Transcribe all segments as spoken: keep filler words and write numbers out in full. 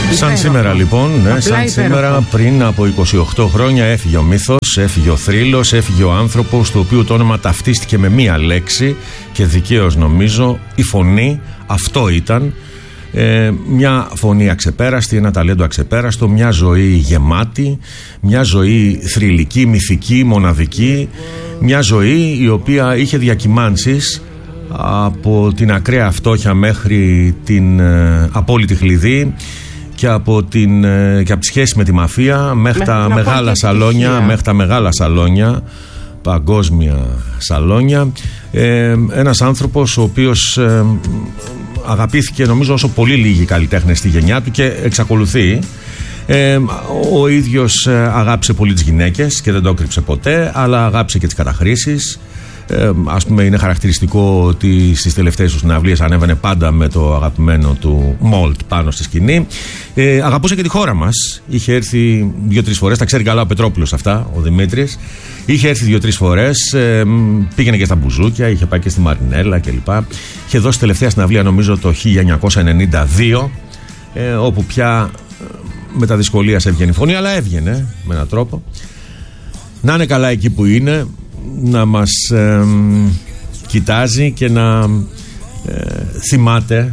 Σαν σήμερα λοιπόν, ναι, σαν σήμερα πριν από είκοσι οκτώ χρόνια έφυγε ο μύθος, έφυγε ο θρύλος, έφυγε ο άνθρωπος, το οποίο το όνομα ταυτίστηκε με μία λέξη και δικαίως νομίζω, η φωνή. Αυτό ήταν. Ε, μια φωνή αξεπέραστη, ένα ταλέντο αξεπέραστο, μια ζωή γεμάτη, μια ζωή θρυλική, μυθική, μοναδική, μια ζωή η οποία είχε διακυμάνσεις από την ακραία φτώχεια μέχρι την ε, απόλυτη χλειδί και από, την, ε, και από τη σχέση με τη μαφία μέχρι, μέχρι τα μεγάλα σαλόνια, μέχρι τα μεγάλα σαλόνια, παγκόσμια σαλόνια. Ε, ένας άνθρωπος ο οποίος ε, αγαπήθηκε νομίζω όσο πολύ λίγοι καλλιτέχνες στη γενιά του και εξακολουθεί. Ε, ο ίδιος αγάπησε πολύ τις γυναίκες και δεν το έκρυψε ποτέ, αλλά αγάπησε και τις καταχρήσεις. Ε, ας πούμε, είναι χαρακτηριστικό ότι στις τελευταίες του συναυλίες ανέβαινε πάντα με το αγαπημένο του Μολτ πάνω στη σκηνή. Ε, αγαπούσε και τη χώρα μας. Είχε έρθει δύο-τρεις φορές, τα ξέρει καλά ο Πετρόπουλος αυτά, ο Δημήτρης. Είχε έρθει δύο-τρεις φορές, ε, πήγαινε και στα μπουζούκια, είχε πάει και στη Μαρινέλα κλπ. Είχε δώσει τελευταία συναυλία νομίζω το χίλια εννιακόσια ενενήντα δύο, ε, όπου πια με τα δυσκολία σε έβγαινε η φωνή, αλλά έβγαινε με έναν τρόπο. Να είναι καλά εκεί που είναι, να μας ε, κοιτάζει και να ε, θυμάται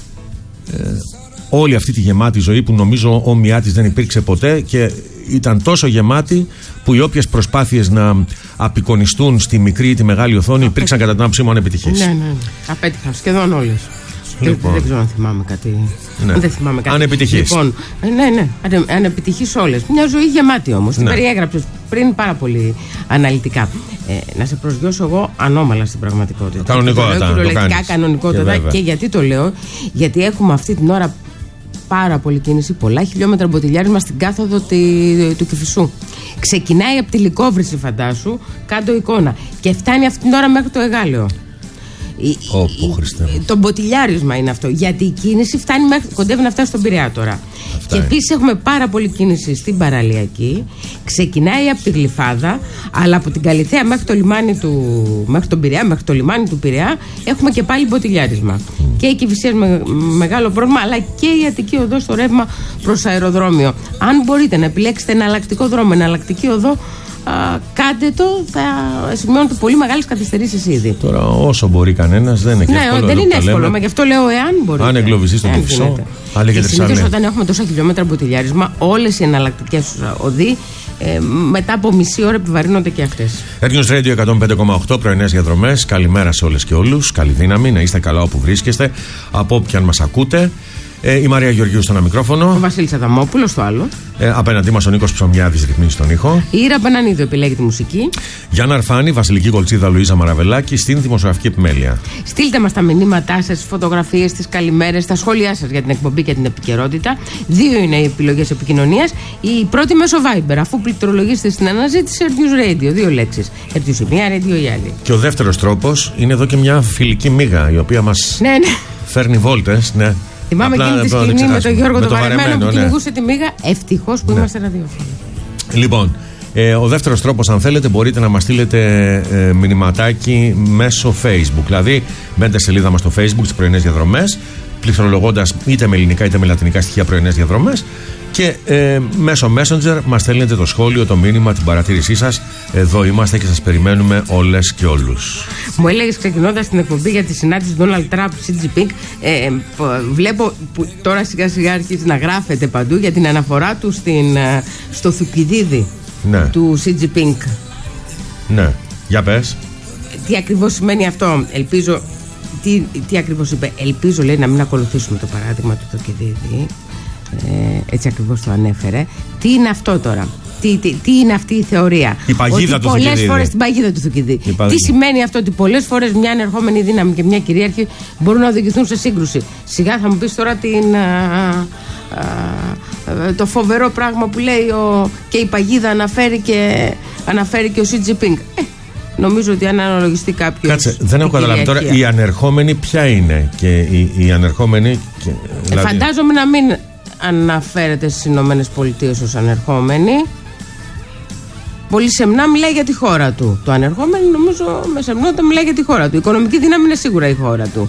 ε, όλη αυτή τη γεμάτη ζωή που νομίζω όμοιά της δεν υπήρξε ποτέ και ήταν τόσο γεμάτη που οι όποιες προσπάθειες να απεικονιστούν στη μικρή ή τη μεγάλη οθόνη υπήρξαν κατά την άποψή μου ανεπιτυχείς. Ναι, ναι, ναι. Απέτυχαν σχεδόν όλες. Λοιπόν. Δεν ξέρω αν θυμάμαι κάτι. Ναι. Δεν θυμάμαι κάτι. Ανεπιτυχής. Λοιπόν, ναι, ναι, ανε, ανεπιτυχής όλες. Μια ζωή γεμάτη όμως. Ναι. Την περιέγραψες πριν πάρα πολύ αναλυτικά. Ε, να σε προσγειώσω εγώ ανώμαλα στην πραγματικότητα. Κανονικότατα. Κυριολεκτικά κανονικότατα. Και, και γιατί το λέω, γιατί έχουμε αυτή την ώρα πάρα πολύ κίνηση, πολλά χιλιόμετρα μποτιλιάρισμα στην κάθοδο τη, του Κηφισού. Ξεκινάει από τη Λυκόβρηση, φαντάσου, κάτω εικόνα. Και φτάνει αυτή την ώρα μέχρι το Εγάλεο. Όπο, το μποτιλιάρισμα είναι αυτό. Γιατί η κίνηση φτάνει μέχρι, κοντεύει να φτάσει στον Πειραιά τώρα. Αυτά και επίσης έχουμε πάρα πολύ κίνηση στην παραλιακή. Ξεκινάει από τη Γλυφάδα, αλλά από την Καλιθέα μέχρι το λιμάνι του, μέχρι τον Πειραιά, μέχρι το λιμάνι του Πειραιά έχουμε και πάλι μποτιλιάρισμα. Mm. Και η Κηφισίας με μεγάλο πρόβλημα, αλλά και η Αττική οδό στο ρεύμα προς αεροδρόμιο. Αν μπορείτε να επιλέξετε εναλλακτικό δρόμο, εναλλακτική οδό, Α, κάντε το, θα σημειώνετε πολύ μεγάλες καθυστερήσεις ήδη. Τώρα, όσο μπορεί κανένας, δεν είναι και ναι, εύκολο. Δεν είναι εύκολο, μα γι' αυτό λέω εάν μπορείτε. Αν εγκλωβιστεί στον Κηφισό, αλλά και συνήθως όταν έχουμε τόσα χιλιόμετρα μποτιλιάρισμα, όλες οι εναλλακτικές οδοί ε, μετά από μισή ώρα επιβαρύνονται και αυτές. News Radio εκατόν πέντε κόμμα οκτώ, πρωινές διαδρομές. Καλημέρα σε όλες και όλους. Καλή δύναμη, να είστε καλά όπου βρίσκεστε, από όποιαν μας ακούτε. Ε, η Μαρία Γεωργίου στο ένα μικρόφωνο. Ο Βασίλης Αδαμόπουλος στο άλλο. Ε, απέναντί μας ο Νίκος Ψωμιάδης ρυθμίζει στον ήχο. Η Ήρα Πανανίδου επιλέγει τη μουσική. Γιάννα Αρφάνη, Βασιλική Κολτσίδα, Λουίζα Μαραβελάκη στην δημοσιογραφική επιμέλεια. Στείλτε μας τα μηνύματά σας, τις φωτογραφίες, τις καλημέρες, τα σχόλιά σας για την εκπομπή και την επικαιρότητα. Δύο είναι οι επιλογές επικοινωνίας. Η πρώτη μέσω Viber, αφού πληκτρολογήσετε στην αναζήτηση News Radio. Δύο λέξεις. News η μία, Radio η άλλη. Και ο δεύτερος τρόπος είναι εδώ και μια φιλική μίγα η οποία μας ναι, ναι. φέρνει βόλτες. Ναι. Θυμάμαι εκείνη τη σκηνή με τον Γιώργο με το, το Βαρεμένο, βαρεμένο, που ναι. κυνηγούσε τη μίγα. Ευτυχώς που ναι. είμαστε ραδιόφωνοι. Λοιπόν, ε, ο δεύτερος τρόπος, αν θέλετε, μπορείτε να μας στείλετε ε, μηνυματάκι μέσω Facebook. Δηλαδή, μπαίνετε στη σελίδα μας στο Facebook, στις πρωινές διαδρομές, πληκτρολογώντας είτε με ελληνικά είτε με λατινικά στοιχεία πρωινές διαδρομές. Και ε, μέσω Messenger μας στέλνετε το σχόλιο, το μήνυμα, την παρατήρησή σας. Εδώ είμαστε και σας περιμένουμε όλες και όλους. Μου έλεγες ξεκινώντας την εκπομπή για τη συνάντηση του Donald Trump, Xi Jinping, ε, βλέπω που τώρα σιγά σιγά αρχίζει να γράφεται παντού για την αναφορά του στην, στο Θουκυδίδη ναι. του Xi Jinping. Ναι, για πες. Τι ακριβώς σημαίνει αυτό, ελπίζω. Τι, τι ακριβώς είπε, ελπίζω λέει να μην ακολουθήσουμε το παράδειγμα του Θουκυδίδη. Ε, έτσι ακριβώς το ανέφερε. Τι είναι αυτό τώρα, τι, τι, τι είναι αυτή η θεωρία, η παγίδα ότι του πολλές Θουκυδίδη. φορές την παγίδα του Θουκυδίδη. Τι σημαίνει αυτό, ότι πολλές φορές μια ανερχόμενη δύναμη και μια κυρίαρχη μπορούν να οδηγηθούν σε σύγκρουση. Σιγά θα μου πεις τώρα την, α, α, α, το φοβερό πράγμα που λέει ο, και η παγίδα αναφέρει και, αναφέρει και ο Xi Jinping. Ε, νομίζω ότι αν αναλογιστεί κάποιος. Κάτσε, δεν έχω καταλάβει τώρα. Η ανερχόμενη ποια είναι, και η, η ανερχόμενη. Και, δηλαδή... Φαντάζομαι να μην αναφέρεται στις Ηνωμένες Πολιτείες ως ανερχόμενη. Πολύ σεμνά μιλάει για τη χώρα του. Το ανερχόμενο νομίζω με σεμνότητα μιλάει για τη χώρα του. Η οικονομική δύναμη είναι σίγουρα η χώρα του.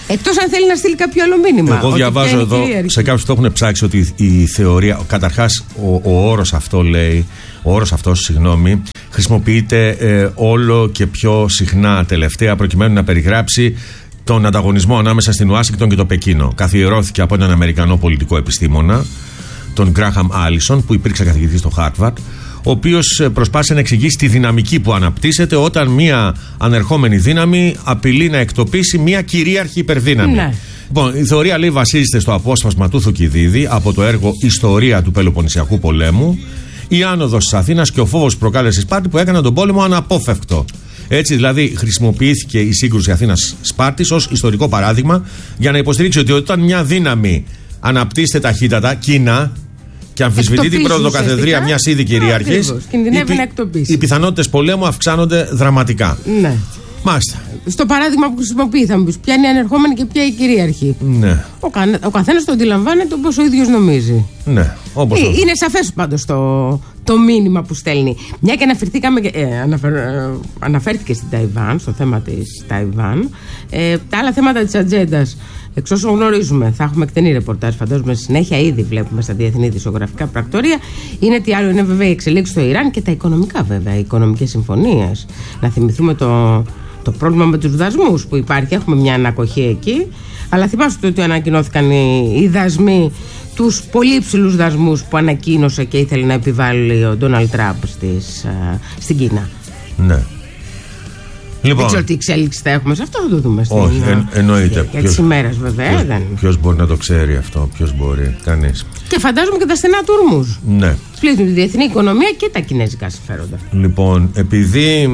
Εκτός αν θέλει να στείλει κάποιο άλλο μήνυμα. Εγώ διαβάζω εδώ σε κάποιους που το έχουν ψάξει ότι η θεωρία, καταρχάς ο, ο όρος αυτό λέει, ο όρος αυτός, συγγνώμη, χρησιμοποιείται ε, όλο και πιο συχνά τελευταία προκειμένου να περιγράψει τον ανταγωνισμό ανάμεσα στην Ουάσιγκτον και το Πεκίνο. Καθιερώθηκε από έναν Αμερικανό πολιτικό επιστήμονα, τον Γκράχαμ Άλισον, που υπήρξε καθηγητής στο Χάρβαρντ, ο οποίος προσπάθησε να εξηγήσει τη δυναμική που αναπτύσσεται όταν μια ανερχόμενη δύναμη απειλεί να εκτοπίσει μια κυρίαρχη υπερδύναμη. Ναι. Λοιπόν, η θεωρία λέει βασίζεται στο απόσπασμα του Θουκυδίδη από το έργο Ιστορία του Πελοποννησιακού Πολέμου, η άνοδος της Αθήνας και ο φόβος που προκάλεσε η Σπάρτη που έκαναν τον πόλεμο αναπόφευκτο. Έτσι δηλαδή χρησιμοποιήθηκε η σύγκρουση Αθήνας-Σπάρτης ως ιστορικό παράδειγμα για να υποστηρίξει ότι όταν μια δύναμη αναπτύσσεται ταχύτατα, Κίνα, και αμφισβητεί την πρωτοκαθεδρία μιας ήδη κυριαρχής, κινδυνεύει να εκτοπίσει. Οι πιθανότητες πολέμου αυξάνονται δραματικά. Ναι. Μάλιστα. Στο παράδειγμα που χρησιμοποιεί, θα μου πεις, ποια είναι η ανερχόμενη και ποια η κυρίαρχη. Ναι. Ο, κα, ο καθένας το αντιλαμβάνεται όπως ο ίδιος νομίζει. Ναι. Όπως ε, είναι σαφές πάντως το, το μήνυμα που στέλνει. Μια και αναφερθήκαμε, ε, αναφερ, ε, αναφέρθηκε στην Ταϊβάν, στο θέμα της Ταϊβάν. Ε, τα άλλα θέματα της ατζέντας, εξ όσων γνωρίζουμε, θα έχουμε εκτενή ρεπορτάζ, φαντάζομαι συνέχεια, ήδη βλέπουμε στα διεθνή δισογραφικά πρακτορία. Είναι τι άλλο, είναι βέβαια η εξελίξη στο Ιράν και τα οικονομικά βέβαια, οι οικονομικές συμφωνίες. Να θυμηθούμε το, το πρόβλημα με τους δασμούς που υπάρχει, έχουμε μια ανακοχή εκεί. Αλλά θυμάστε ότι ανακοινώθηκαν οι, οι δασμοί, τους πολύ υψηλούς δασμούς που ανακοίνωσε και ήθελε να επιβάλλει ο Ντόναλντ Τραμπ στην Κίνα. Ναι. Λοιπόν, δεν ξέρω τι εξέλιξη θα έχουμε σε αυτό, θα το δούμε. Όχι, στην, εν, εννοείται. Για τις ημέρες βέβαια. Ποιος, ποιος μπορεί να το ξέρει αυτό, ποιος μπορεί, κανείς. Και φαντάζομαι και τα στενά του ορμούς. Ναι. Πλήττουν τη διεθνή οικονομία και τα κινέζικα συμφέροντα. Λοιπόν, επειδή.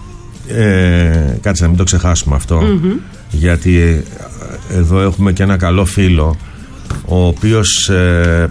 Ε, κάτσε να μην το ξεχάσουμε αυτό. Mm-hmm. Γιατί ε, εδώ έχουμε και ένα καλό φίλο, ο οποίος ε,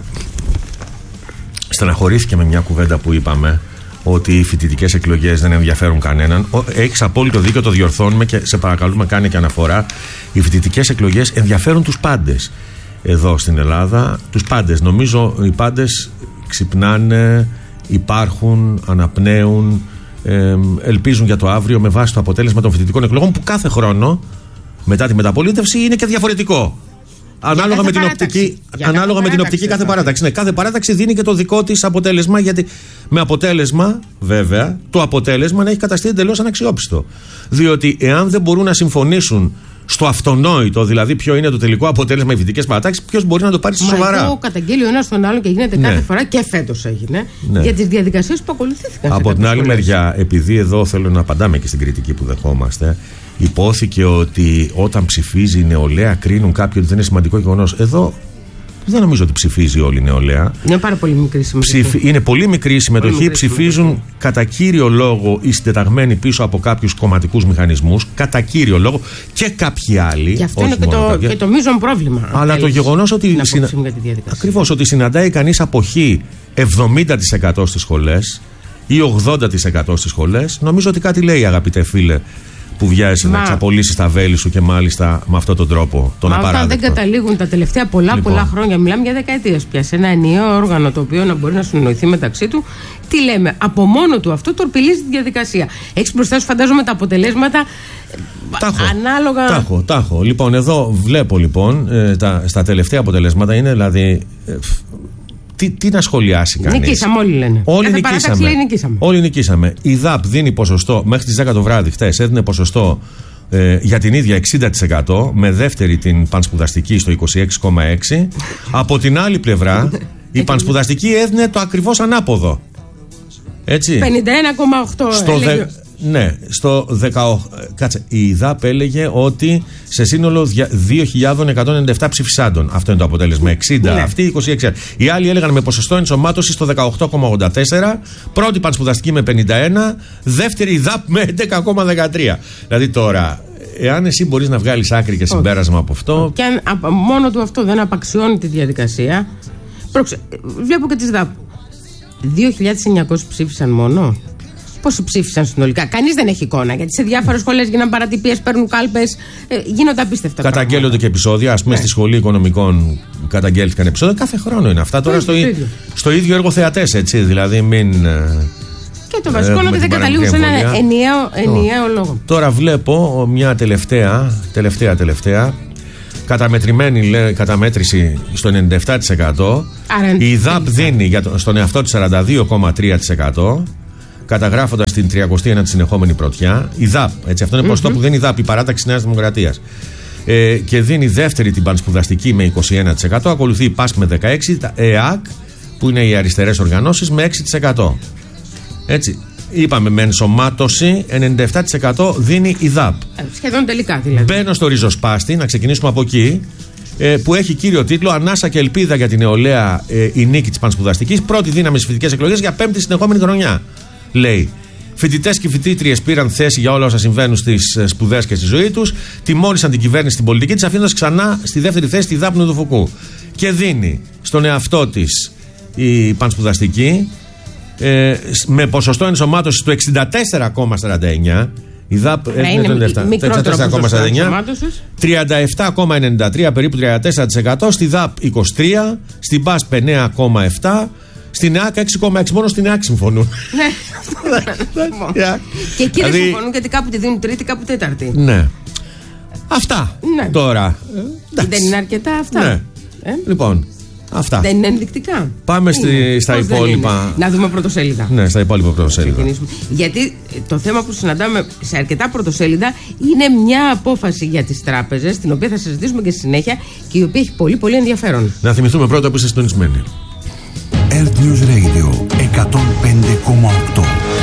στεναχωρήθηκε με μια κουβέντα που είπαμε, ότι οι φοιτητικές εκλογές δεν ενδιαφέρουν κανέναν. Έχεις απόλυτο δίκιο, το διορθώνουμε και σε παρακαλούμε, κάνει και αναφορά. Οι φοιτητικές εκλογές ενδιαφέρουν τους πάντες εδώ στην Ελλάδα. Τους πάντες. Νομίζω οι πάντες ξυπνάνε, υπάρχουν, αναπνέουν, ε, ελπίζουν για το αύριο με βάση το αποτέλεσμα των φοιτητικών εκλογών που κάθε χρόνο μετά τη μεταπολίτευση είναι και διαφορετικό. Ανάλογα με την οπτική, ανάλογα με την οπτική κάθε παράταξη. Ναι, κάθε παράταξη δίνει και το δικό της αποτέλεσμα, γιατί με αποτέλεσμα, βέβαια, το αποτέλεσμα να έχει καταστεί εντελώς αναξιόπιστο. Διότι εάν δεν μπορούν να συμφωνήσουν στο αυτονόητο, δηλαδή ποιο είναι το τελικό αποτέλεσμα οι φοιτητικές παρατάξεις, ποιος μπορεί να το πάρει στα σοβαρά. Αυτό καταγγέλει ο ένας τον άλλο και γίνεται κάθε ναι. φορά, και φέτος έγινε, ναι. για τις διαδικασίες που ακολουθήθηκαν. Από την άλλη μεριά, επειδή εδώ θέλω να απαντάμε και στην κριτική που δεχόμαστε, υπόθηκε ότι όταν ψηφίζει η νεολαία κρίνουν κάποιοι ότι δεν είναι σημαντικό γεγονός. Εδώ δεν νομίζω ότι ψηφίζει όλη η νεολαία. Είναι πάρα πολύ μικρή συμμετοχή. Ψηφι... Είναι πολύ μικρή η συμμετοχή. Πολύ μικρή ψηφίζουν συμμετοχή. Κατά κύριο λόγο οι συντεταγμένοι πίσω από κάποιους κομματικούς μηχανισμούς. Κατά κύριο λόγο και κάποιοι άλλοι. Γι' αυτό είναι και το, και το μείζον πρόβλημα. Αλλά το γεγονός ότι. Συνα... Ακριβώς, ότι συναντάει κανείς αποχή εβδομήντα τοις εκατό στις σχολές ή ογδόντα τοις εκατό στις σχολές, νομίζω ότι κάτι λέει, αγαπητέ φίλε, που βιάζεσαι να εξαπολύσεις τα βέλη σου και μάλιστα με αυτόν τον τρόπο, τον Μα απαράδεκτο. Όταν δεν καταλήγουν τα τελευταία πολλά λοιπόν. πολλά χρόνια, μιλάμε για δεκαετίες πια, σε ένα ενιαίο όργανο το οποίο να μπορεί να συνοηθεί μεταξύ του, τι λέμε, από μόνο του αυτό τορπιλίζει τη διαδικασία. Έχεις μπροστά σου, φαντάζομαι, τα αποτελέσματα τάχω, ανάλογα. Τάχω, τάχω. Λοιπόν, εδώ βλέπω λοιπόν ε, τα, στα τελευταία αποτελέσματα είναι δηλαδή. Ε, Τι, τι να σχολιάσει κανείς. Νικήσαμε, όλοι λένε. Όλοι νικήσαμε. Λέει, νικήσαμε. Όλοι νικήσαμε. Η ΔΑΠ δίνει ποσοστό, μέχρι τις δέκα το βράδυ χτες έδινε ποσοστό ε, για την ίδια εξήντα τοις εκατό, με δεύτερη την πανσπουδαστική στο είκοσι έξι κόμμα έξι. Από την άλλη πλευρά η πανσπουδαστική έδινε το ακριβώς ανάποδο. Έτσι. πενήντα ένα κόμμα οκτώ. Στο δε... Ναι, στο δεκαοκτώ. Κάτσε. Η ΔΑΠ έλεγε ότι σε σύνολο δύο χιλιάδες εκατόν ενενήντα επτά ψηφισάντων. Αυτό είναι το αποτέλεσμα. εξήντα ναι. Αυτή, είκοσι έξι. Οι άλλοι έλεγαν με ποσοστό ενσωμάτωση στο δεκαοκτώ κόμμα ογδόντα τέσσερα. Πρώτη πανσπουδαστική με πενήντα ένα. Δεύτερη η ΔΑΠ με έντεκα κόμμα δεκατρία. Δηλαδή τώρα, εάν εσύ μπορείς να βγάλεις άκρη και συμπέρασμα από αυτό. Και αν α, μόνο του αυτό δεν απαξιώνει τη διαδικασία. Πρόξε, βλέπω και τις ΔΑΠ. δύο χιλιάδες εννιακόσιοι ψήφισαν μόνο. Πόσοι ψήφισαν συνολικά? Κανείς δεν έχει εικόνα. Γιατί σε διάφορες σχολές γίναν παρατυπίες, παίρνουν κάλπες, ε, γίνονται απίστευτα. Καταγγέλλονται και επεισόδια. Ας πούμε, ναι. Στη Σχολή Οικονομικών καταγγέλθηκαν επεισόδια. Κάθε χρόνο είναι αυτά. Τώρα στο, στο, ίδιο. στο ίδιο έργο θεατές, έτσι. Δηλαδή, μην. Και το βασικό είναι ότι δεν καταλήγουν σε ένα ενιαίο, ενιαίο λόγο. Τώρα βλέπω μια τελευταία, τελευταία, τελευταία. καταμετρημένη, λέει, καταμέτρηση στο ενενήντα επτά τοις εκατό. Άρα, η ΔΑΠ δίνει για το, στον εαυτό της σαράντα δύο κόμμα τρία τοις εκατό, καταγράφοντας την τριακοστή ένατη συνεχόμενη πρωτιά. Η ΔΑΠ, έτσι, αυτό είναι mm-hmm. ποσοστό που δίνει η ΔΑΠ, η παράταξη Νέας Δημοκρατίας. Ε, και δίνει δεύτερη την πανσπουδαστική με είκοσι ένα τοις εκατό, ακολουθεί η ΠΑΣΚ με δεκαέξι τοις εκατό, ΕΑΚ, που είναι οι αριστερές οργανώσεις, με έξι τοις εκατό. Έτσι. Είπαμε με ενσωμάτωση, ενενήντα επτά τοις εκατό δίνει η ΔΑΠ. Σχεδόν τελικά δηλαδή. Μπαίνω στο ριζοσπάστη, να ξεκινήσουμε από εκεί, ε, που έχει κύριο τίτλο «Ανάσα και ελπίδα για την νεολαία, ε, η νίκη της πανσπουδαστικής, πρώτη δύναμη στις φοιτητικές εκλογές για πέμπτη συνεχόμενη χρονιά». Λέει. Φοιτητές και φοιτήτριες πήραν θέση για όλα όσα συμβαίνουν στις σπουδές και στη ζωή τους, τιμώρησαν την κυβέρνηση στην πολιτική της, αφήνοντας ξανά στη δεύτερη θέση τη ΔΑΠ Νουδουφουκού. Και δίνει στον εαυτό της η πανσπουδαστική, Ε, με ποσοστό ενσωμάτωσης του εξήντα τέσσερα κόμμα σαράντα εννιά. Η ΔΑΠ είναι το εξήντα τέσσερα κόμμα σαράντα εννιά, τριάντα επτά κόμμα ενενήντα τρία, περίπου τριάντα τέσσερα τοις εκατό. Στη ΔΑΠ είκοσι τρία τοις εκατό, στην ΠΑΣΠ εννέα κόμμα επτά τοις εκατό, στην ΕΑΚ έξι κόμμα έξι τοις εκατό. Μόνο στην ΕΑΚ συμφωνούν. Ναι, και εκεί δεν συμφωνούν, γιατί κάπου τη δίνουν τρίτη, κάπου τέταρτη. Ναι. Αυτά τώρα. Δεν είναι αρκετά αυτά. Λοιπόν. Αυτά. Δεν είναι ενδεικτικά. Πάμε στη, στα Πώς υπόλοιπα. Να δούμε πρωτοσέλιδα. Ναι, στα υπόλοιπα πρωτοσέλιδα. Γιατί το θέμα που συναντάμε σε αρκετά πρωτοσέλιδα είναι μια απόφαση για τις τράπεζες, την οποία θα συζητήσουμε και στη συνέχεια και η οποία έχει πολύ πολύ ενδιαφέρον. Να θυμηθούμε πρώτα που είστε συντονισμένοι. Earth News Radio εκατόν πέντε κόμμα οκτώ.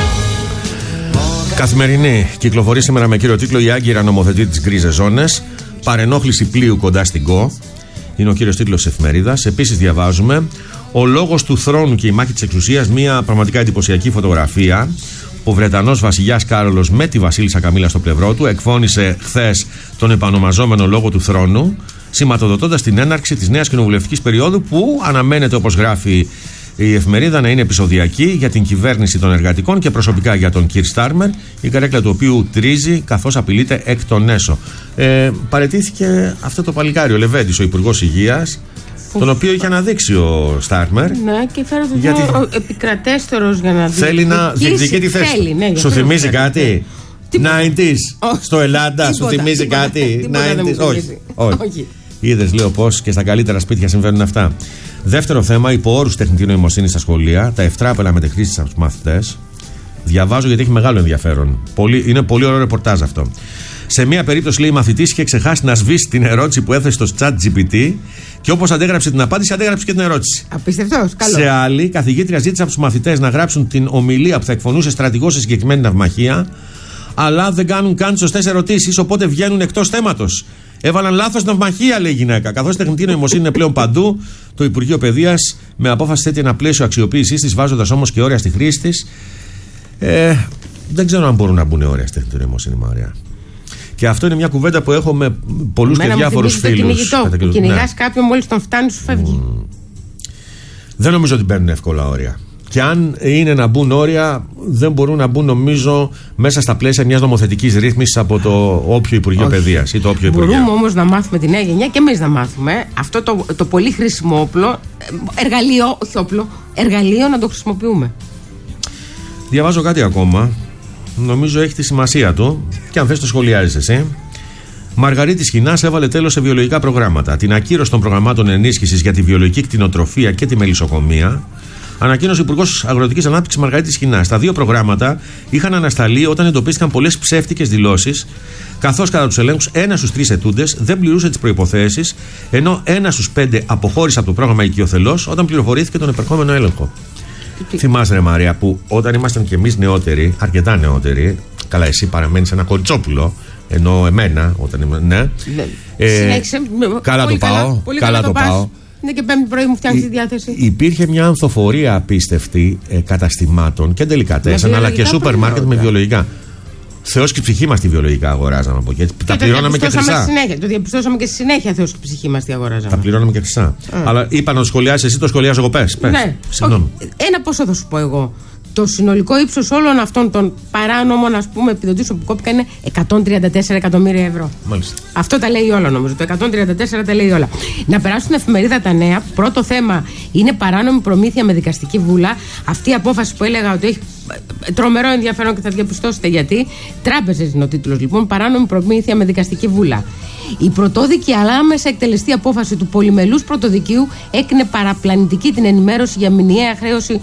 Καθημερινή κυκλοφορεί σήμερα με κύριο τίτλο «Η Άγκυρα νομοθετεί τις γκρίζες ζώνες. Παρενόχληση πλοίου κοντά στην ΚΟ». Είναι ο κύριος τίτλος της εφημερίδας. Επίσης, διαβάζουμε «Ο λόγος του θρόνου και η μάχη της εξουσίας». Μια πραγματικά εντυπωσιακή φωτογραφία. Ο Βρετανός βασιλιάς Κάρολος με τη βασίλισσα Καμίλα στο πλευρό του εκφώνησε χθες τον επανομαζόμενο λόγο του θρόνου, σηματοδοτώντας την έναρξη της νέας κοινοβουλευτικής περίοδου, που αναμένεται, όπως γράφει η εφημερίδα, να είναι επεισοδιακή για την κυβέρνηση των εργατικών και προσωπικά για τον Κιρ Στάρμερ, η καρέκλα του οποίου τρίζει καθώς απειλείται εκ των έσω. Ε, παραιτήθηκε αυτό το παλικάρι, ο Λεβέντης, ο Υπουργός Υγείας, τον οποίο είχε αναδείξει ο Στάρμερ. Ναι, και φέρω γιατί... ο επικρατέστερος για να δει. Θέλει να διεκδικεί τη θέση του. Ναι, σου θυμίζει κάτι? ενενήντα στο Ελλάδα, σου θυμίζει κάτι? ενενήντα όχι. Όχι. Είδες, λέω, πώς και στα καλύτερα σπίτια συμβαίνουν αυτά. Δεύτερο θέμα, υπό όρους τεχνητή νοημοσύνη στα σχολεία, τα ευτράπελα μετεχρήσεις από τους μαθητές. Διαβάζω γιατί έχει μεγάλο ενδιαφέρον. Πολύ, είναι πολύ ωραίο ρεπορτάζ αυτό. Σε μία περίπτωση, λέει, η μαθητής είχε ξεχάσει να σβήσει την ερώτηση που έθεσε στο chat τζι πι τι και όπως αντέγραψε την απάντηση, αντέγραψε και την ερώτηση. Απίστευτος, καλό. Σε άλλη, καθηγήτρια ζήτησε από τους μαθητές να γράψουν την ομιλία που θα εκφωνούσε στρατηγός σε συγκεκριμένη ναυμαχία, αλλά δεν κάνουν καν τις σωστές ερωτήσεις, οπότε βγαίνουν εκτός θέματος. Έβαλαν λάθος ναυμαχία, λέει η γυναίκα. Καθώς η τεχνητή νοημοσύνη είναι πλέον παντού, το Υπουργείο Παιδείας με απόφαση θέτει ένα πλαίσιο αξιοποίησής της, βάζοντας όμως και όρια στη χρήση της. Ε, δεν ξέρω αν μπορούν να μπουν όρια στη τεχνητή νοημοσύνη, Μαρία. Και αυτό είναι μια κουβέντα που έχω με πολλούς και διάφορους φίλους. Κυνηγάς κάποιον, μόλις τον φτάνει, σου φεύγει. Mm. Δεν νομίζω ότι μπαίνουν εύκολα όρια. Και αν είναι να μπουν όρια, δεν μπορούν να μπουν, νομίζω, μέσα στα πλαίσια μιας νομοθετικής ρύθμισης από το όποιο Υπουργείο Παιδείας ή το όποιο Υπουργείο. Μπορούμε όμως να μάθουμε τη νέα γενιά και εμείς να μάθουμε αυτό το, το πολύ χρήσιμο όπλο, εργαλείο, όχι όπλο, εργαλείο να το χρησιμοποιούμε. Διαβάζω κάτι ακόμα. Νομίζω έχει τη σημασία του και αν θες το σχολιάζεις εσύ. Μαργαρίτη Σχοινάς έβαλε τέλος σε βιολογικά προγράμματα. Την ακύρωση των προγραμμάτων ενίσχυσης για τη βιολογική κτηνοτροφία και τη μελισσοκομεία ανακοίνωσε ο Υπουργός Αγροτικής Ανάπτυξης Μαργαρίτης Σχοινάς. Τα δύο προγράμματα είχαν ανασταλεί όταν εντοπίστηκαν πολλές ψεύτικες δηλώσεις, καθώς κατά τους ελέγχους ένας στους τρεις ετούντες δεν πληρούσε τις προϋποθέσεις, ενώ ένας στους πέντε αποχώρησε από το πρόγραμμα οικειοθελώς όταν πληροφορήθηκε τον επερχόμενο έλεγχο. Τι... Θυμάσαι, ρε Μαρία, που όταν ήμασταν κι εμείς νεότεροι, αρκετά νεότεροι, καλά, εσύ παραμένεις ένα κολτσόπουλο, ενώ εμένα, όταν ήμουν. Ναι. Ε, Συνέχισε. Καλά το πάω. Πολύ καλά, καλά το πας. πάω. Είναι και πέμπτη πρωί μου φτιάχνει τη διάθεση. Υπήρχε μια ανθοφορία απίστευτη ε, καταστημάτων και τελικατέσεν, αλλά και σούπερ μάρκετ με βιολογικά. Θεός και η ψυχή μας τη βιολογικά αγοράζαμε από εκεί. Τα πληρώναμε και χρυσά. Συνέχεια, το διαπιστώσαμε και στη συνέχεια, Θεός και η ψυχή μας τη αγοράζαμε. Τα πληρώναμε και χρυσά. Mm. Αλλά είπα να το σχολιάσεις εσύ, το σχολιάζω εγώ. Πες. πες. Ναι. Συγγνώμη. Ένα πόσο θα σου πω εγώ. Το συνολικό ύψος όλων αυτών των παράνομων, ας πούμε, επιδοτήσεων που κόπηκαν είναι εκατόν τριάντα τέσσερα εκατομμύρια ευρώ. Μάλιστα. Αυτό τα λέει όλα, νομίζω. Το εκατόν τριάντα τέσσερα τα λέει όλα. Να περάσουν στην εφημερίδα τα νέα. Πρώτο θέμα είναι παράνομη προμήθεια με δικαστική βούλα. Αυτή η απόφαση που έλεγα ότι έχει τρομερό ενδιαφέρον και θα διαπιστώσετε γιατί. Τράπεζες είναι ο τίτλος, λοιπόν. Παράνομη προμήθεια με δικαστική βούλα. Η πρωτόδικη αλλά άμεσα εκτελεστή απόφαση του πολυμελούς πρωτοδικείου έκνε παραπλανητική την ενημέρωση για μηνιαία χρέωση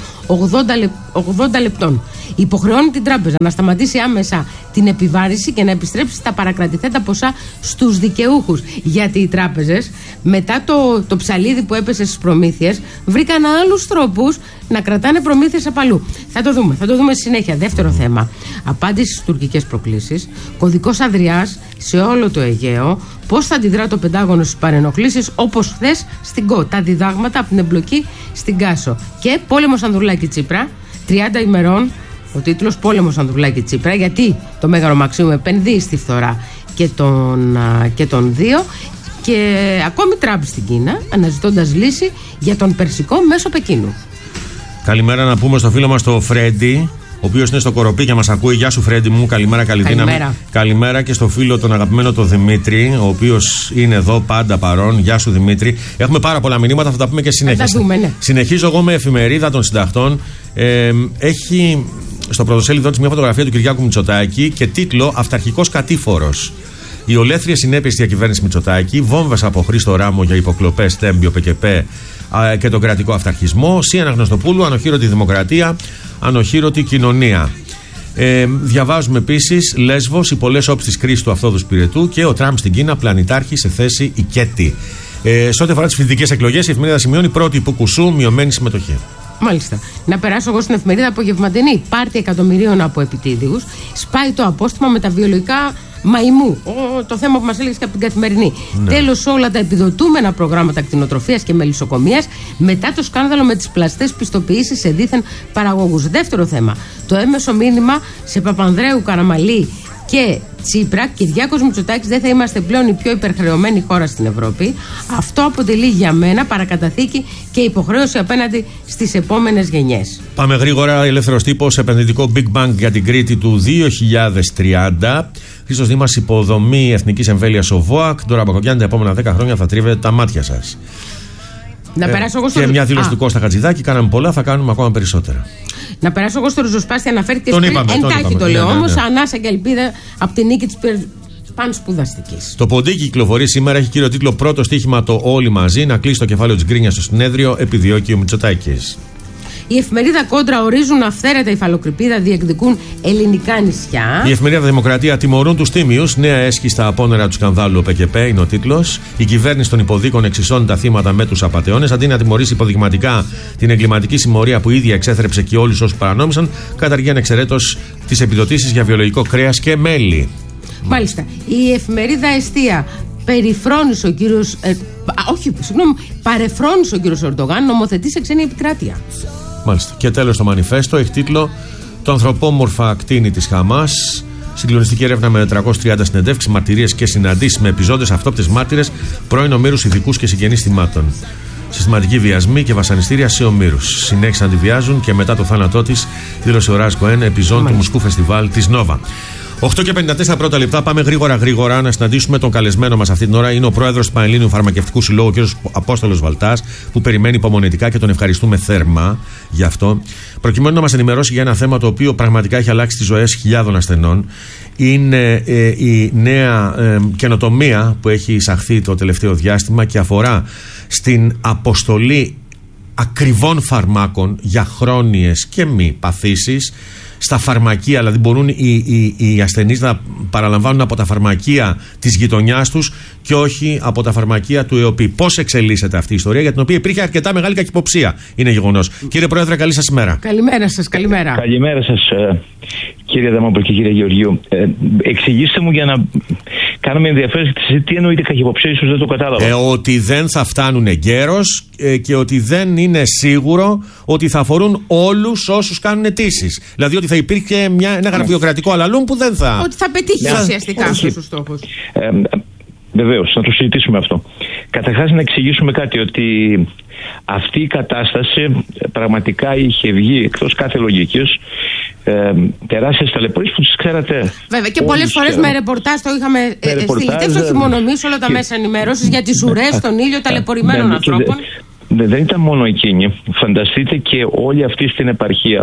ογδόντα λεπτών. Υποχρεώνει την τράπεζα να σταματήσει άμεσα την επιβάρηση και να επιστρέψει στα παρακρατηθέντα ποσά στους δικαιούχους. Γιατί οι τράπεζες, μετά το, το ψαλίδι που έπεσε στις προμήθειες, βρήκαν άλλους τρόπους να κρατάνε προμήθειες απαλού. Θα το δούμε, θα το δούμε στη συνέχεια. Δεύτερο θέμα. Απάντηση στις τουρκικές προκλήσεις. Κωδικός Αδριάς σε όλο το Αιγαίο. Πώς θα αντιδρά το Πεντάγωνο στις παρενοχλήσεις, όπως χθες στην ΚΟ. Τα διδάγματα από την εμπλοκή στην Κάσο. Και πόλεμος Ανδρουλάκη Τσίπρα. τριάντα ημερών. Ο τίτλος Πόλεμος Ανδρουλάκη Τσίπρα, γιατί το Μέγαρο Μαξίμου επενδύει στη φθορά και τον, και τον δύο. Και ακόμη Τραμπ στην Κίνα, αναζητώντας λύση για τον Περσικό μέσω Πεκίνου. Καλημέρα να πούμε στο φίλο μας το Φρέντι, ο οποίος είναι στο Κοροπή και μας ακούει. Γεια σου Φρέντι μου, καλημέρα, καλή δύναμη. Καλημέρα και στο φίλο τον αγαπημένο τον Δημήτρη, ο οποίος είναι εδώ πάντα παρόν. Γεια σου Δημήτρη. Έχουμε πάρα πολλά μηνύματα, θα τα πούμε και συνέχεια. Δούμε, ναι. Συνεχίζω εγώ με εφημερίδα των συντακτών. Ε, έχει στο πρωτοσέλιδό της μια φωτογραφία του Κυριάκου Μητσοτάκη και τίτλο «Αυταρχικός κατήφορος». Οι ολέθριες συνέπειες της διακυβέρνησης Μητσοτάκη, βόμβες από Χρήστο Ράμο για υποκλοπές, τέμπιο, ΠΚΠ και τον κρατικό αυταρχισμό, Σύ Αναγνωστοπούλου, ανοχήρωτη δημοκρατία, ανοχήρωτη κοινωνία. Ε, διαβάζουμε επίσης Λέσβος, οι πολλές όψεις της κρίσης του Αυθόδους Πυρετού και ο Τραμπ στην Κίνα, πλανητάρχη σε θέση ικέτη. Ε, σε ό,τι αφορά τις φοιτητικές εκλογές, η εφημερίδα σημειώνει πρώτη που κουσού, μειωμένη συμμετοχή. Μάλιστα. Να περάσω εγώ στην εφημερίδα απογευματινή. Πάρτι εκατομμυρίων από επιτίδιους. Σπάει το απόστημα με τα βιολογικά μαϊμού. Ο, το θέμα που μας έλεγες και από την Καθημερινή. Ναι. Τέλος, όλα τα επιδοτούμενα προγράμματα κτηνοτροφίας και μελισσοκομείας μετά το σκάνδαλο με τις πλαστές πιστοποιήσεις σε δίθεν παραγωγούς. Δεύτερο θέμα. Το έμεσο μήνυμα σε Παπανδρέου, Καραμαλή και Τσίπρα, Κυριάκος Μητσοτάκης, δεν θα είμαστε πλέον η πιο υπερχρεωμένη χώρα στην Ευρώπη. Αυτό αποτελεί για μένα παρακαταθήκη και υποχρέωση απέναντι στις επόμενες γενιές. Πάμε γρήγορα. Ελεύθερος τύπος, επενδυτικό Big Bang για την Κρήτη του δύο χιλιάδες τριάντα. Χρήστος Δήμας, υποδομή εθνικής εμβέλειας ο ΒΟΑΚ. Τώρα Μπακογιάννη, τα επόμενα δέκα χρόνια θα τρίβετε τα μάτια σας. Να ε, περάσω εγώ στο... Και μια δήλωση του Κώστα Χατζηδάκη. Κάναμε πολλά, θα κάνουμε ακόμα περισσότερα. Να περάσω εγώ στο ριζοσπάστη, αναφέρθηκε πριν. Εντάχει το λέω, ναι, ναι, ναι. Όμως ανάσα και ελπίδα από την νίκη της πανспουδαστικής. Το ποντίκι κυκλοφορεί σήμερα, έχει κύριο τίτλο Πρώτο στοίχημα το Όλοι μαζί. Να κλείσει το κεφάλαιο της γκρίνιας στο συνέδριο, επιδιώκει ο Μητσοτάκης. Η εφημερίδα Κόντρα, ορίζουν αυθαίρετα υφαλοκρηπίδα, διεκδικούν ελληνικά νησιά. Η εφημερίδα Δημοκρατία, τιμωρούν τους τίμιους. Νέα έσχη στα απόνερα του σκανδάλου ΠΚΠ είναι ο τίτλος. Η κυβέρνηση των υποδίκων εξισώνει τα θύματα με τους απατεώνες. Αντί να τιμωρήσει υποδειγματικά την εγκληματική συμμορία που ίδια εξέθρεψε και όλους όσους παρανόμησαν, καταργεί ανεξαιρέτως τις επιδοτήσεις για βιολογικό κρέας και μέλι. Μάλιστα. Η εφημερίδα Εστία. Περιφρόνησε ο κύριος. Ε, όχι, συγγνώμη. Παρεφρόνησε ο κύριος Ερντογάν, νομοθετεί σε ξένη επικράτεια. Μάλιστα. Και τέλος το μανιφέστο έχει τίτλο Το ανθρωπόμορφα κτίνη της Χαμάς. Συγκλονιστική έρευνα με τριακόσιες τριάντα συνεντεύξεις, μαρτυρίες και συναντήσεις με επιζώντες αυτόπτες μάρτυρες, πρώην ομήρους, ειδικούς και συγγενείς θυμάτων. Συστηματικοί βιασμοί και βασανιστήρια σε ομήρους. Συνέχισαν να τη βιάζουν και μετά το θάνατό της, δήλωσε ο Ράζ Κοέν, επιζών του Μουσκού Φεστιβάλ της Νόβα. οκτώ και πενήντα τέσσερα πρώτα λεπτά. Πάμε γρήγορα γρήγορα να συναντήσουμε τον καλεσμένο μας αυτή την ώρα. Είναι ο πρόεδρος του Πανελλήνιου Φαρμακευτικού Συλλόγου, ο κ. Απόστολος Βαλτάς, που περιμένει υπομονετικά και τον ευχαριστούμε θέρμα γι' αυτό. Προκειμένου να μας ενημερώσει για ένα θέμα το οποίο πραγματικά έχει αλλάξει τις ζωές χιλιάδων ασθενών. Είναι ε, η νέα ε, καινοτομία που έχει εισαχθεί το τελευταίο διάστημα και αφορά στην αποστολή ακριβών φαρμάκων για χρόνιες και μη παθήσεις στα φαρμακεία, δηλαδή μπορούν οι, οι, οι ασθενείς να παραλαμβάνουν από τα φαρμακεία της γειτονιάς τους και όχι από τα φαρμακεία του ΕΟΠΗ. Πώς εξελίσσεται αυτή η ιστορία, για την οποία υπήρχε αρκετά μεγάλη καχυποψία, είναι γεγονός. Κύριε Πρόεδρε, καλή σας ημέρα. Καλημέρα σας, καλημέρα. Καλημέρα σας, κύριε Δαμόπουλο και κύριε Γεωργίου. Ε, εξηγήστε μου για να κάνουμε ενδιαφέρον τι εννοείται καχυποψία, ίσως δεν το κατάλαβα. Ε, ότι δεν θα φτάνουν εγκαίρως ε, και ότι δεν είναι σίγουρο ότι θα αφορούν όλους όσους κάνουν αιτήσεις. Δηλαδή ότι θα υπήρχε μια, ένα γραφειοκρατικό αλαλούμ που δεν θα. Ότι θα πετύχει ναι. ουσιαστικά αυτός ο στόχος. Ε, Βεβαίως, να το συζητήσουμε αυτό. Καταρχάς, να εξηγήσουμε κάτι, ότι αυτή η κατάσταση πραγματικά είχε βγει εκτός κάθε λογικής. Ε, τεράστιες ταλαιπωρίες που τις ξέρατε. Βέβαια, και πολλές φορές με ρεπορτάζ το είχαμε στείλει, όχι μόνο εμείς, όλα τα μέσα ενημέρωσης για τις ουρές στον ήλιο ταλαιπωρημένων ναι, ανθρώπων. Δε, δε, δεν ήταν μόνο εκείνη. Φανταστείτε και όλη αυτή στην επαρχία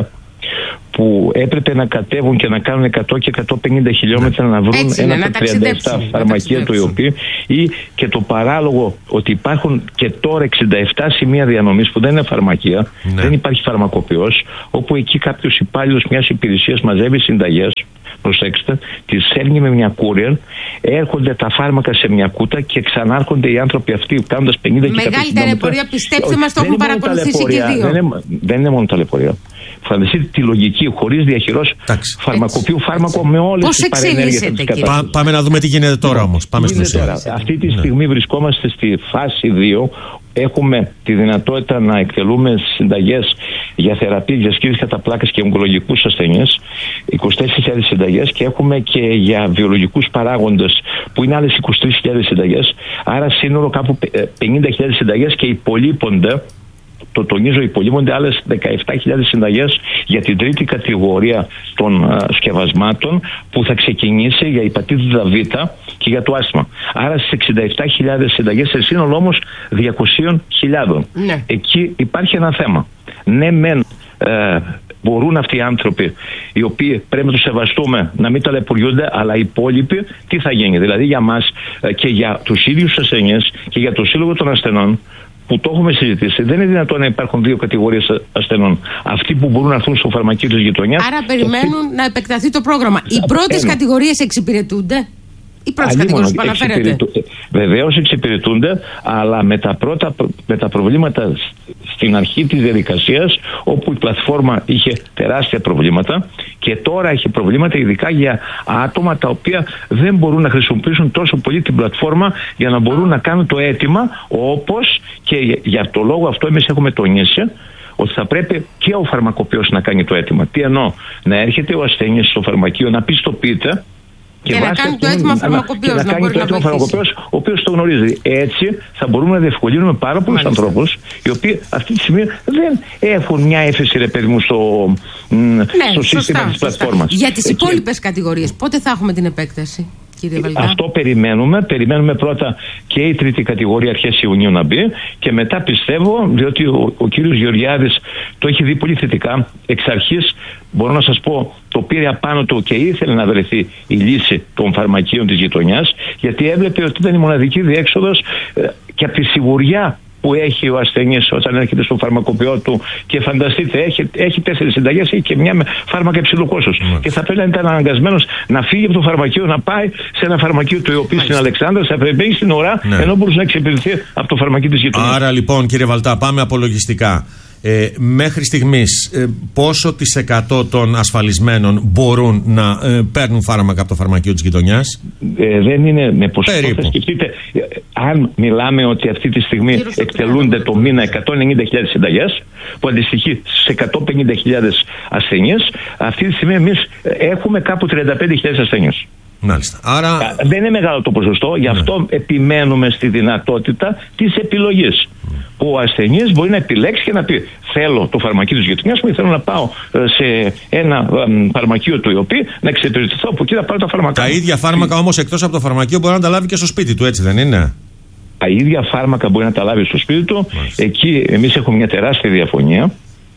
που έπρεπε να κατέβουν και να κάνουν εκατό και εκατόν πενήντα χιλιόμετρα να βρουν έτσι ένα είναι, από τα τριάντα επτά φαρμακεία του ΙΟΠΗ, ή και το παράλογο ότι υπάρχουν και τώρα εξήντα επτά σημεία διανομής που δεν είναι φαρμακεία, ναι. δεν υπάρχει φαρμακοποιός, όπου εκεί κάποιος υπάλληλος μιας υπηρεσίας μαζεύει συνταγές, προσέξτε, τις έρνει με μια courier, έρχονται τα φάρμακα σε μια κούτα και ξανάρχονται οι άνθρωποι αυτοί κάνοντας πενήντα και εκατό χιλιόμετρα. Μεγάλη ταλαιπωρία, πιστέψτε μας, το έχουν παρακολουθήσει και δύο. Δεν είναι, δεν είναι μόνο ταλαιπωρία. Φανταστείτε τη λογική, χωρίς διαχειρός φαρμακοποιού φάρμακο με όλες τις παρενέργειες της κατάστασης. Πά, πάμε να δούμε τι γίνεται τώρα όμως. Πάμε στην ουσία. Αυτή τη στιγμή ναι. βρισκόμαστε στη φάση δύο. Έχουμε τη δυνατότητα να εκτελούμε συνταγές για θεραπεία, για σκύρες κατά πλάκας και ογκολογικούς ασθενείς, είκοσι τέσσερις χιλιάδες συνταγές, και έχουμε και για βιολογικούς παράγοντες που είναι άλλες είκοσι τρεις χιλιάδες συνταγές. Άρα σύνολο κάπου πενήντα χιλιάδες συνταγές, και υπολείπονται, το τονίζω, υπολείπονται άλλες δεκαεπτά χιλιάδες συνταγές για την τρίτη κατηγορία των α, σκευασμάτων που θα ξεκινήσει για υπατήτηδα Β και για το άσθμα. Άρα στις εξήντα επτά χιλιάδες συνταγές, σε σύνολο όμως διακόσιες χιλιάδες. Ναι. Εκεί υπάρχει ένα θέμα. Ναι, μεν ε, μπορούν αυτοί οι άνθρωποι, οι οποίοι πρέπει να τους σεβαστούμε, να μην ταλαιπωριούνται, αλλά οι υπόλοιποι τι θα γίνει? Δηλαδή για μας ε, και για τους ίδιους ασθενείς και για το Σύλλογο των Ασθενών, που το έχουμε συζητήσει, δεν είναι δυνατόν να υπάρχουν δύο κατηγορίες ασθενών. Αυτοί που μπορούν να έρθουν στο φαρμακείο της γειτονιάς. Άρα περιμένουν αυτοί... να επεκταθεί το πρόγραμμα. Οι πρώτες κατηγορίες εξυπηρετούνται. Οι πρώτες κατηγορίες που αναφέρετε. Βεβαίως εξυπηρετούνται, αλλά με τα, πρώτα, με τα προβλήματα στην αρχή της διαδικασίας, όπου η πλατφόρμα είχε τεράστια προβλήματα, και τώρα έχει προβλήματα ειδικά για άτομα τα οποία δεν μπορούν να χρησιμοποιήσουν τόσο πολύ την πλατφόρμα για να μπορούν να κάνουν το αίτημα, όπως και για το λόγο αυτό εμείς έχουμε τονίσει ότι θα πρέπει και ο φαρμακοποιός να κάνει το αίτημα. Τι εννοώ? Να έρχεται ο ασθενής στο φαρμακείο, να πιστοποιείται και, και να κάνει το αίτημα φαρμακοποιός, να, να, να, κάνει το φαρμακοποιός, ο οποίος το γνωρίζει. Έτσι θα μπορούμε να διευκολύνουμε πάρα πολλούς ανθρώπους, οι οποίοι αυτή τη στιγμή δεν έχουν μια έφεση, ρε παιδί μου, στο, ναι, στο σύστημα σωστά, της πλατφόρμας. Για τις υπόλοιπες κατηγορίες, πότε θα έχουμε την επέκταση, κύριε Βαλτά? Αυτό περιμένουμε. Περιμένουμε πρώτα και η τρίτη κατηγορία αρχές Ιουνίου να μπει, και μετά πιστεύω, διότι ο, ο κύριος Γεωργιάδης το έχει δει πολύ θετικά εξ αρχής, μπορώ να σας πω, το πήρε απάνω του και ήθελε να βρεθεί η λύση των φαρμακείων της γειτονιάς, γιατί έβλεπε ότι ήταν η μοναδική διέξοδος ε, και από τη σιγουριά που έχει ο ασθενής όταν έρχεται στο φαρμακοποιό του, και φανταστείτε, έχει, έχει τέσσερις συνταγές, έχει και μια με φάρμακα υψηλού κόστους. Mm. Και θα πρέπει να ήταν αναγκασμένος να φύγει από το φαρμακείο, να πάει σε ένα φαρμακείο το οποίο στην Αλεξάνδρα, θα πρέπει να έχει στην ώρα, ναι. ενώ μπορούσε να εξυπηρετηθεί από το φαρμακείο της γειτονιάς. Άρα λοιπόν, κύριε Βαλτά, πάμε απολογιστικά. Ε, μέχρι στιγμής ε, πόσο της εκατό των ασφαλισμένων μπορούν να ε, παίρνουν φάρμακα από το φαρμακείο της γειτονιάς? Ε, δεν είναι με ποσοστό. Σκεφτείτε, ε, αν μιλάμε ότι αυτή τη στιγμή εκτελούνται το μήνα εκατόν ενενήντα χιλιάδες συνταγές, που αντιστοιχεί σε εκατόν πενήντα χιλιάδες ασθενείς, αυτή τη στιγμή εμείς έχουμε κάπου τριάντα πέντε χιλιάδες ασθενείς. Μάλιστα. Άρα... Δεν είναι μεγάλο το ποσοστό, γι' αυτό ναι. επιμένουμε στη δυνατότητα της επιλογής. Mm. Που ο ασθενής μπορεί να επιλέξει και να πει: θέλω το φαρμακείο της γειτονιάς μου, ή θέλω να πάω σε ένα φαρμακείο του ΙΟΠΗ να εξυπηρετηθώ από εκεί, να πάρω τα φάρμακα. Τα ίδια φάρμακα όμως εκτός από το φαρμακείο μπορεί να τα λάβει και στο σπίτι του, έτσι δεν είναι? Τα ίδια φάρμακα μπορεί να τα λάβει στο σπίτι του. Μάλιστα. Εκεί εμείς έχουμε μια τεράστια διαφωνία,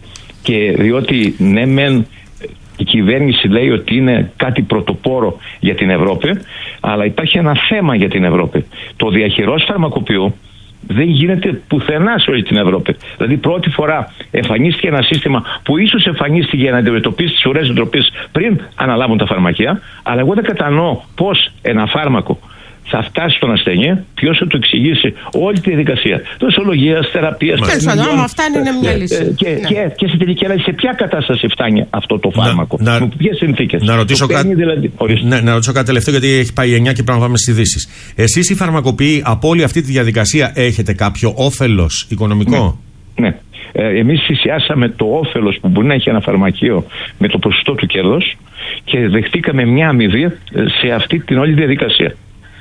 και διότι ναι μεν η κυβέρνηση λέει ότι είναι κάτι πρωτοπόρο για την Ευρώπη, αλλά υπάρχει ένα θέμα για την Ευρώπη. Το διαχειρός φαρμακοποιού δεν γίνεται πουθενά σε όλη την Ευρώπη. Δηλαδή πρώτη φορά εμφανίστηκε ένα σύστημα που ίσως εμφανίστηκε για να αντιμετωπίσει τις ουρές εντροπής πριν αναλάβουν τα φαρμακεία, αλλά εγώ δεν κατανοώ πώς ένα φάρμακο θα φτάσει στον ασθενή, ποιος θα του εξηγήσει όλη τη διαδικασία δοσολογίας, θεραπείας. Τέλος πάντων, αυτά είναι μια λύση. Και, ναι. και, και σε τελική ανάλυση, σε ποια κατάσταση φτάνει αυτό το φάρμακο, να, με ποιες συνθήκες. Να ρωτήσω, κα... δηλαδή, ναι, να ρωτήσω κάτι τελευταίο, γιατί έχει πάει εννιά και πρέπει να πάμε στις ειδήσεις. Εσείς οι φαρμακοποιοί από όλη αυτή τη διαδικασία έχετε κάποιο όφελος οικονομικό? Ναι. ναι. Ε, εμείς θυσιάσαμε το όφελος που μπορεί να έχει ένα φαρμακείο με το ποσοστό του κέρδους, και δεχτήκαμε μια αμοιβή σε αυτή την όλη διαδικασία.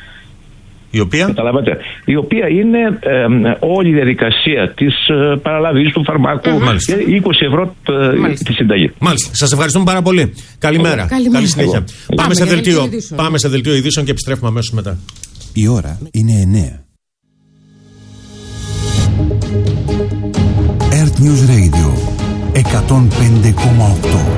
Η οποία? Καταλάβατε. Η οποία είναι ε, όλη η διαδικασία της ε, παραλαβής του φαρμάκου, mm, είκοσι ευρώ ε, τη συνταγή. Μάλιστα. Σας ευχαριστούμε πάρα πολύ. Καλημέρα. Καλημέρα. Καλή συνέχεια. Πάμε, Πάμε, σε δελτίο, πάμε σε δελτίο ειδήσεων και επιστρέφουμε αμέσως μετά. Η ώρα είναι εννέα. Earth News Radio εκατόν πέντε κόμμα οκτώ.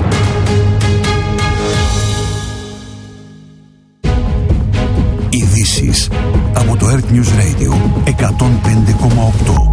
Ειδήσεις από το Earth News Radio εκατόν πέντε κόμμα οκτώ.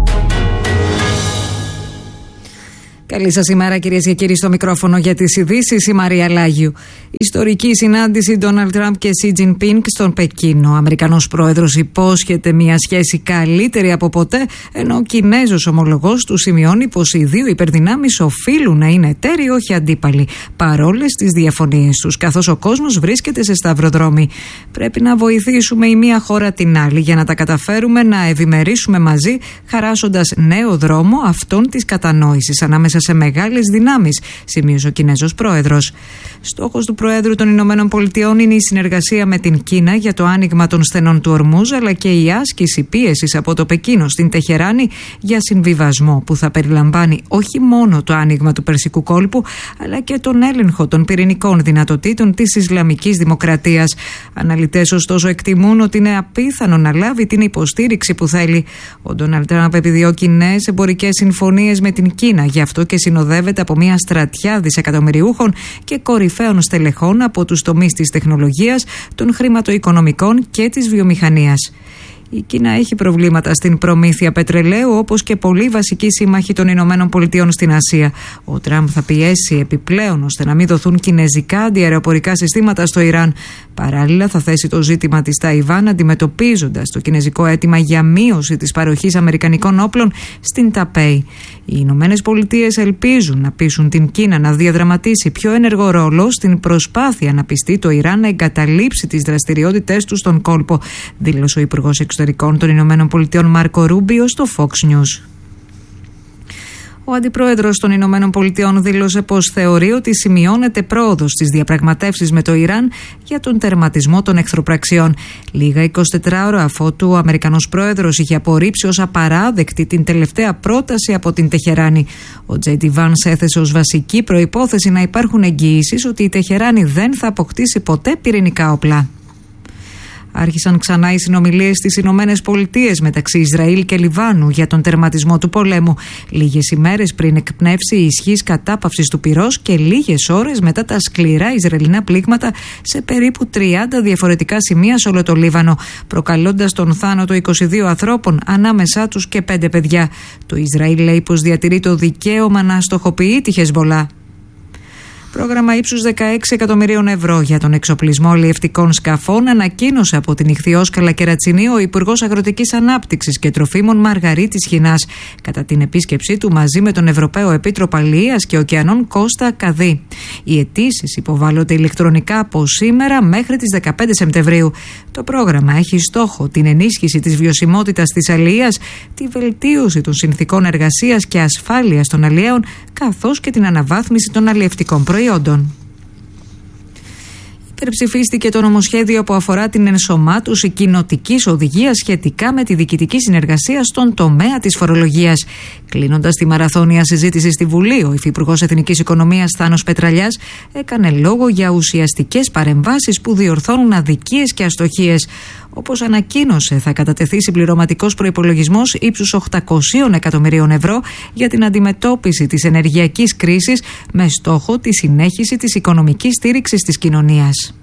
Καλή σας ημέρα, κυρίες και κύριοι, στο μικρόφωνο για τις ειδήσεις, η Μαρία Λάγιου. Ιστορική συνάντηση Ντόναλντ Τραμπ και Σι Τζινπίνγκ στον Πεκίνο. Ο Αμερικανός πρόεδρος υπόσχεται μια σχέση καλύτερη από ποτέ, ενώ ο Κινέζος ομολογός του σημειώνει πως οι δύο υπερδυνάμεις οφείλουν να είναι εταίροι, όχι αντίπαλοι, παρόλες τις διαφωνίες τους, καθώς ο κόσμος βρίσκεται σε σταυροδρόμι. Πρέπει να βοηθήσουμε η μία χώρα την άλλη για να τα καταφέρουμε να ευημερίσουμε μαζί, χαράσσοντας νέο δρόμο αυτών της κατανόησης ανάμεσα σε μεγάλες δυνάμεις, σημείωσε ο Κινέζος πρόεδρος. Στόχος του Προέδρου των Ηνωμένων Πολιτειών είναι η συνεργασία με την Κίνα για το άνοιγμα των στενών του Ορμούζ, αλλά και η άσκηση πίεσης από το Πεκίνο στην Τεχεράνη για συμβιβασμό που θα περιλαμβάνει όχι μόνο το άνοιγμα του Περσικού κόλπου, αλλά και τον έλεγχο των πυρηνικών δυνατοτήτων της Ισλαμικής Δημοκρατίας. Αναλυτές ωστόσο εκτιμούν ότι είναι απίθανο να λάβει την υποστήριξη που θέλει. Ο Ντόναλντ Τραμπ επιδιώκει νέες εμπορικές συμφωνίες με την Κίνα, γι' αυτό και συνοδεύεται από μια στρατιά δισεκατομμυριούχων και κορυφαίων στελεχών από τους τομείς της τεχνολογίας, των χρηματοοικονομικών και της βιομηχανίας. Η Κίνα έχει προβλήματα στην προμήθεια πετρελαίου, όπως και πολλοί βασικοί σύμμαχοι των Ηνωμένων Πολιτειών στην Ασία. Ο Τραμπ θα πιέσει επιπλέον ώστε να μην δοθούν κινέζικα αντιαεροπορικά συστήματα στο Ιράν. Παράλληλα, θα θέσει το ζήτημα της Ταϊβάν, αντιμετωπίζοντας το κινέζικο αίτημα για μείωση της παροχής αμερικανικών όπλων στην Ταπέι. Οι Ηνωμένες Πολιτείες ελπίζουν να πείσουν την Κίνα να διαδραματίσει πιο ενεργό ρόλο στην προσπάθεια να πιστεί το Ιράν να εγκαταλείψει τις δραστηριότητές του στον κόλπο, δήλωσε ο Υπουργός Εξωτερικών των Ηνωμένων Πολιτειών Μάρκο Ρούμπιο στο Fox News. Ο Αντιπρόεδρος των Ηνωμένων Πολιτειών δήλωσε πως θεωρεί ότι σημειώνεται πρόοδος στις διαπραγματεύσεις με το Ιράν για τον τερματισμό των εχθροπραξιών. Λίγα εικοσιτέσσερις ώρα αφότου ο Αμερικανός Πρόεδρος είχε απορρίψει ως απαράδεκτη την τελευταία πρόταση από την Τεχεράνη. Ο Τζέι Ντι Βάνς έθεσε ως βασική προϋπόθεση να υπάρχουν εγγυήσεις ότι η Τεχεράνη δεν θα αποκτήσει ποτέ πυρηνικά όπλα. Άρχισαν ξανά οι συνομιλίες στις Ηνωμένες Πολιτείες μεταξύ Ισραήλ και Λιβάνου για τον τερματισμό του πολέμου, λίγες ημέρες πριν εκπνεύσει η ισχύς κατάπαυσης του πυρός και λίγες ώρες μετά τα σκληρά Ισραηλινά πλήγματα σε περίπου τριάντα διαφορετικά σημεία σε όλο το Λίβανο, προκαλώντας τον θάνατο είκοσι δύο ανθρώπων, ανάμεσά τους και πέντε παιδιά. Το Ισραήλ λέει πως διατηρεί το δικαίωμα να στοχοποιεί τη Χεσμπολά. Πρόγραμμα ύψους δεκαέξι εκατομμυρίων ευρώ για τον εξοπλισμό αλλιευτικών σκαφών ανακοίνωσε από την Ιχθυόσκαλα Κερατσινή ο Υπουργός Αγροτικής Ανάπτυξης και Τροφίμων Μαργαρίτης Χινάς κατά την επίσκεψή του μαζί με τον Ευρωπαίο Επίτροπο Αλληλείας και Ωκεανών Κώστα Καδί. Οι αιτήσεις υποβάλλονται ηλεκτρονικά από σήμερα μέχρι τις δεκαπέντε Σεπτεμβρίου. Το πρόγραμμα έχει στόχο την ενίσχυση της βιωσιμότητας της αλληλείας, τη βελτίωση των συνθηκών εργασίας και ασφάλειας των αλλιέων, καθώς και την αναβάθμιση των αλλιευτικών προϊόντων. Υπερψηφίστηκε το νομοσχέδιο που αφορά την ενσωμάτωση κοινοτικής οδηγίας σχετικά με τη διοικητική συνεργασία στον τομέα της φορολογίας. Κλείνοντας τη μαραθώνια συζήτηση στη Βουλή, ο Υφυπουργός Εθνικής Οικονομίας Θάνος Πετραλιάς έκανε λόγο για ουσιαστικές παρεμβάσεις που διορθώνουν αδικίες και αστοχίες. Όπως ανακοίνωσε, θα κατατεθεί συμπληρωματικός προϋπολογισμός ύψους οκτακόσια εκατομμυρίων ευρώ για την αντιμετώπιση της ενεργειακής κρίσης με στόχο τη συνέχιση της οικονομικής στήριξης της κοινωνίας.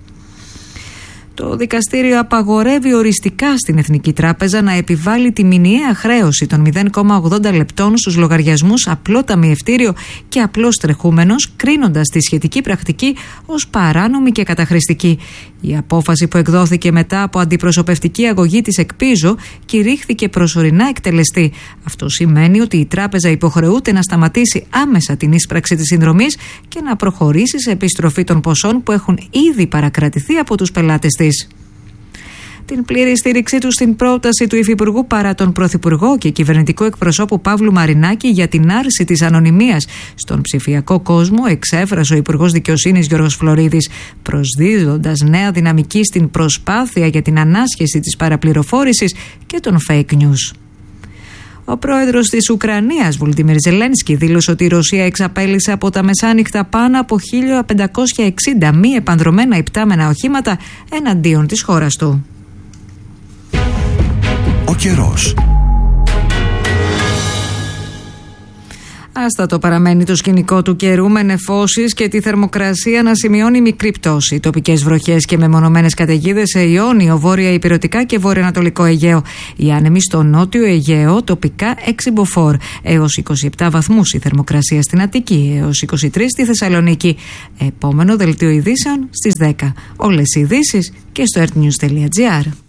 Το δικαστήριο απαγορεύει οριστικά στην Εθνική Τράπεζα να επιβάλλει τη μηνιαία χρέωση των μηδέν κόμμα ογδόντα λεπτών στους λογαριασμούς απλό ταμιευτήριο και απλός τρεχούμενος, κρίνοντας τη σχετική πρακτική ως παράνομη και καταχρηστική. Η απόφαση που εκδόθηκε μετά από αντιπροσωπευτική αγωγή της ΕΚΠΙΖΟ κηρύχθηκε προσωρινά εκτελεστή. Αυτό σημαίνει ότι η τράπεζα υποχρεούται να σταματήσει άμεσα την ίσπραξη της συνδρομής και να προχωρήσει σε επιστροφή των ποσών που έχουν ήδη παρακρατηθεί από τους πελάτες της. Την πλήρη στήριξή του στην πρόταση του Υφυπουργού παρά τον Πρωθυπουργό και κυβερνητικού εκπροσώπου Παύλου Μαρινάκη για την άρση της ανωνυμίας στον ψηφιακό κόσμο εξέφρασε ο Υπουργός Δικαιοσύνης Γιώργος Φλωρίδης, προσδίδοντας νέα δυναμική στην προσπάθεια για την ανάσχεση της παραπληροφόρησης και των fake news. Ο πρόεδρος της Ουκρανίας, Βολοντίμιρ Ζελένσκι, δήλωσε ότι η Ρωσία εξαπέλυσε από τα μεσάνυχτα πάνω από χίλια πεντακόσια εξήντα μη επανδρομένα υπτάμενα οχήματα εναντίον της χώρας του. Ο καιρός. Άστατο παραμένει το σκηνικό του καιρού, με νεφώσεις και τη θερμοκρασία να σημειώνει μικρή πτώση. Τοπικές βροχές και μεμονωμένες καταιγίδες σε Ιόνιο, βόρεια Ηπειρωτικά και βορειοανατολικό Αιγαίο. Οι άνεμοι στο νότιο Αιγαίο, τοπικά έξι μποφόρ. Έως είκοσι επτά βαθμούς η θερμοκρασία στην Αττική, έως είκοσι τρεις στη Θεσσαλονίκη. Επόμενο δελτίο ειδήσεων στις δέκα. Όλες οι ειδήσεις και στο earthnews τελεία gr.